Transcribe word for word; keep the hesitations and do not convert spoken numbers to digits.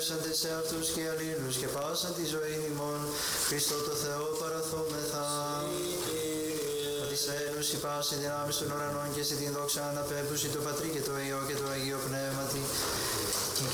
Σαντε σε αυτούς και αλλήλους και πάσαν τη ζωή ημών, Χριστό το Θεό παραθόμεθα. Ότι σε ένωση πάση δυνάμεις των ουρανών και σε την δόξα αναπέμπουση το Πατρί και το Υιό και το Αγίο Πνεύματι,